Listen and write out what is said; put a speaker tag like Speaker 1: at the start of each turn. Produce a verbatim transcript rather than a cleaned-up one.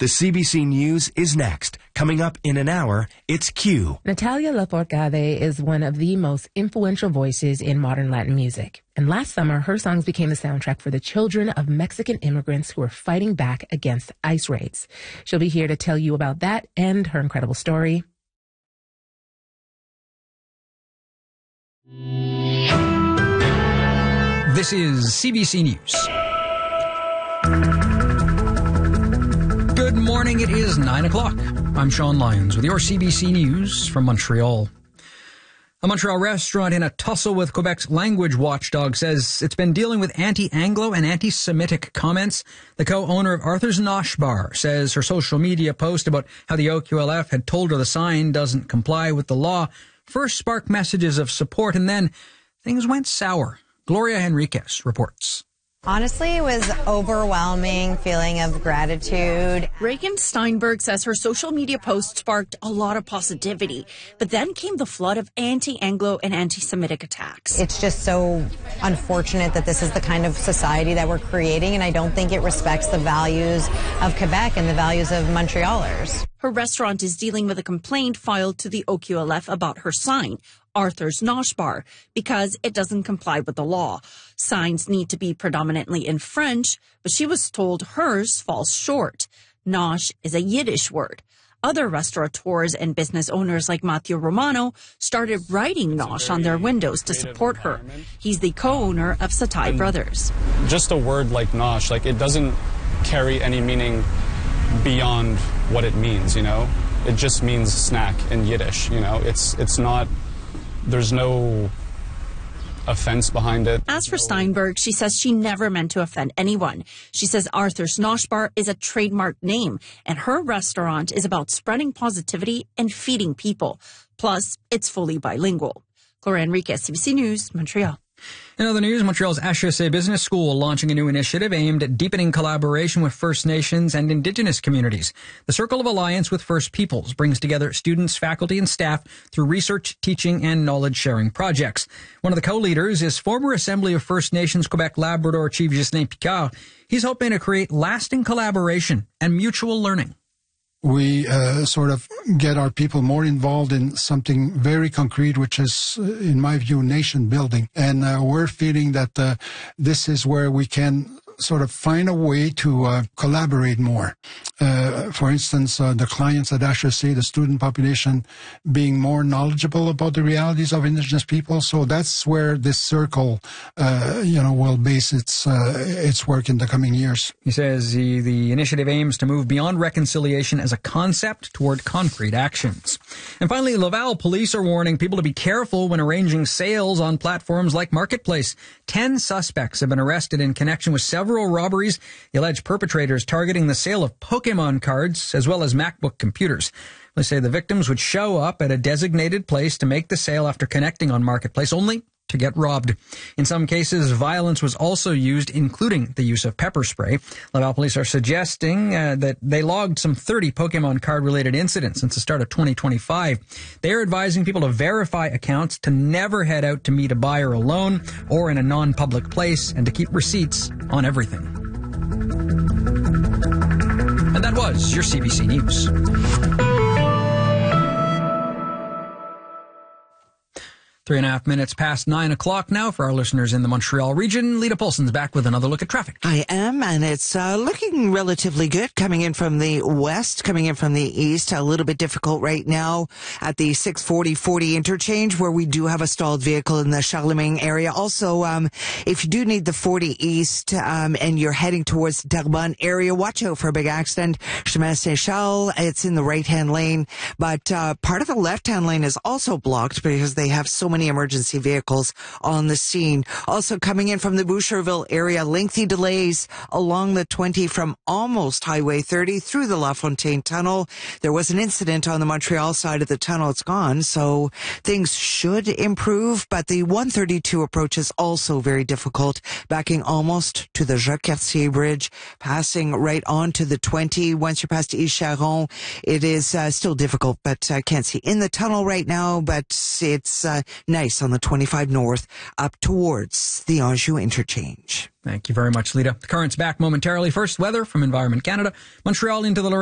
Speaker 1: The C B C News is next. Coming up in an hour, it's Q.
Speaker 2: Natalia Lafourcade is one of the most influential voices in modern Latin music. And last summer, her songs became the soundtrack for the children of Mexican immigrants who are fighting back against ICE raids. She'll be here to tell you about that and her incredible story.
Speaker 3: This is C B C News. Good morning, it is nine o'clock. I'm Sean Lyons with your C B C News from Montreal. A Montreal restaurant in a tussle with Quebec's language watchdog says it's been dealing with anti-Anglo and anti-Semitic comments. The co-owner of Arthur's Nosh Bar says her social media post about how the O Q L F had told her the sign doesn't comply with the law first sparked messages of support, and then things went sour. Gloria Henriquez reports.
Speaker 4: Honestly, it was overwhelming feeling of gratitude.
Speaker 5: Reagan Steinberg says her social media post sparked a lot of positivity, but then came the flood of anti-Anglo and anti-Semitic attacks.
Speaker 4: It's just so unfortunate that this is the kind of society that we're creating, and I don't think it respects the values of Quebec and the values of Montrealers.
Speaker 5: Her restaurant is dealing with a complaint filed to the O Q L F about her sign, Arthur's Nosh Bar, because it doesn't comply with the law. Signs need to be predominantly in French, but she was told hers falls short. Nosh is a Yiddish word. Other restaurateurs and business owners like Matthew Romano started writing Nosh on their windows to support her. He's the co-owner of Satai and Brothers.
Speaker 6: Just a word like Nosh, like it doesn't carry any meaning beyond what it means, you know? It just means snack in Yiddish, you know? It's it's not, there's no offense behind it.
Speaker 5: As for Steinberg, she says she never meant to offend anyone. She says Arthur's Nosh Bar is a trademark name, and her restaurant is about spreading positivity and feeding people. Plus, it's fully bilingual. Gloria Enriquez, C B C News, Montreal.
Speaker 3: In other news, Montreal's H E C Business School launching a new initiative aimed at deepening collaboration with First Nations and Indigenous communities. The Circle of Alliance with First Peoples brings together students, faculty, and staff through research, teaching, and knowledge-sharing projects. One of the co-leaders is former Assembly of First Nations Quebec Labrador Chief Ghislain Picard. He's hoping to create lasting collaboration and mutual learning.
Speaker 7: We uh, sort of get our people more involved in something very concrete, which is, in my view, nation building. And uh, we're feeling that uh, this is where we can sort of find a way to uh, collaborate more. Uh, for instance, uh, the clients at H E C, the student population, being more knowledgeable about the realities of Indigenous people. So that's where this circle, uh, you know, will base its uh, its work in the coming years.
Speaker 3: He says the, the initiative aims to move beyond reconciliation as a concept toward concrete actions. And finally, Laval police are warning people to be careful when arranging sales on platforms like Marketplace. Ten suspects have been arrested in connection with several robberies. The alleged perpetrators targeting the sale of Pokemon cards as well as MacBook computers. They say the victims would show up at a designated place to make the sale after connecting on Marketplace, only to get robbed. In some cases, violence was also used, including the use of pepper spray. Laval police are suggesting uh, that they logged some thirty Pokemon card-related incidents since the start of twenty twenty-five. They are advising people to verify accounts, to never head out to meet a buyer alone or in a non-public place, and to keep receipts on everything. And that was your C B C News. Three and a half minutes past nine o'clock now for our listeners in the Montreal region. Lita Paulson's back with another look at traffic.
Speaker 8: I am, and it's uh, looking relatively good coming in from the west, coming in from the east. A little bit difficult right now at the six forty forty interchange where we do have a stalled vehicle in the Charlemagne area. Also, um, if you do need the forty east um, and you're heading towards the Terrebonne area, watch out for a big accident. Chemin Saint-Charles, it's in the right-hand lane, but uh, part of the left-hand lane is also blocked because they have so many emergency vehicles on the scene. Also coming in from the Boucherville area, lengthy delays along the twenty from almost Highway thirty through the La Fontaine Tunnel. There was an incident on the Montreal side of the tunnel. It's gone, so things should improve, but the one thirty-two approach is also very difficult, backing almost to the Jacques-Cartier Bridge, passing right on to the twenty. Once you're past East Charon, it is uh, still difficult, but I uh, can't see in the tunnel right now, but it's uh, nice on the twenty-five north up towards the Anjou interchange.
Speaker 3: Thank you very much, Lita. The current's back momentarily. First, weather from Environment Canada. Montreal into the